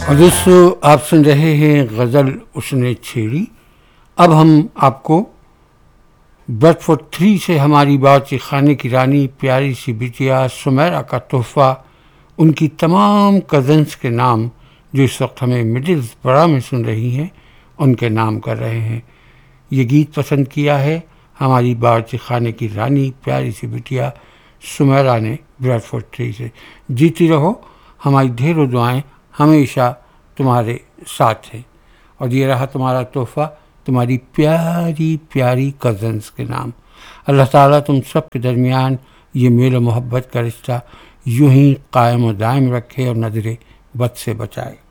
और दोस्तों आप सुन रहे हैं गज़ल उसने छेड़ी। अब हम आपको बर्डफोर्ड 3 से हमारी बावर्ची खाने की रानी प्यारी सी बिटिया सुमेरा का तोहफ़ा उनकी तमाम कज़न्स के नाम जो इस वक्त हमें मिडिल्सबरा में सुन रही हैं उनके नाम कर रहे हैं। ये गीत पसंद किया है हमारी बावर्ची खाने की रानी प्यारी सी बिटिया सुमेरा ने बर्डफोर्ड 3 से। जीती रहो, हमारी ढेरों दुआएं हमेशा तुम्हारे साथ है। और ये रहा तुम्हारा तोहफ़ा तुम्हारी प्यारी प्यारी कज़न्स के नाम। अल्लाह ताला तुम सब के दरमियान ये मेल मोहब्बत का रिश्ता यूं ही कायम और दायम रखे और नज़रे बद से बचाए।